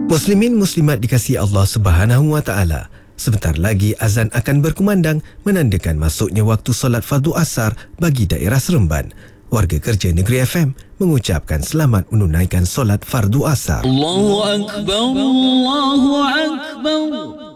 Muslimin muslimat dikasihi Allah Subhanahu wa taala. Sebentar lagi azan akan berkumandang menandakan masuknya waktu solat fardu asar bagi daerah Seremban. Warga kerja Negeri FM mengucapkan selamat menunaikan solat fardu asar. Allahu Akbar, Allahu Akbar.